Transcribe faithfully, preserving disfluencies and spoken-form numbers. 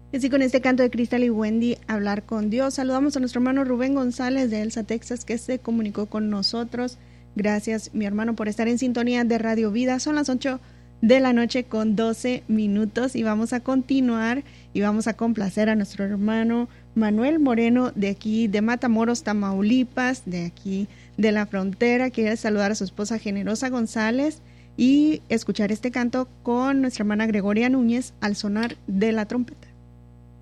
Y así con este canto de Cristal y Wendy, Hablar con Dios. Saludamos a nuestro hermano Rubén González de Elsa, Texas, que se comunicó con nosotros. Gracias, mi hermano, por estar en sintonía de Radio Vida. Son las ocho de la noche con doce minutos y vamos a continuar y vamos a complacer a nuestro hermano Manuel Moreno de aquí de Matamoros, Tamaulipas, de aquí de la frontera. Quiere saludar a su esposa Generosa González y escuchar este canto con nuestra hermana Gregoria Núñez al sonar de la trompeta.